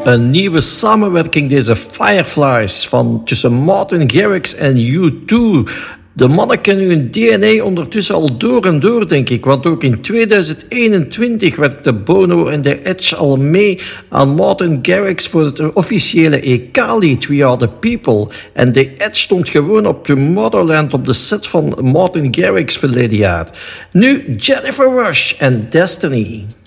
Een nieuwe samenwerking, deze Fireflies, tussen Martin Garrix en U2. De mannen kennen hun DNA ondertussen al door en door, denk ik. Want ook in 2021 werkte Bono en The Edge al mee aan Martin Garrix voor het officiële EK-lied We Are The People. En The Edge stond gewoon op Tomorrowland op de set van Martin Garrix verleden jaar. Nu Jennifer Rush en Destiny.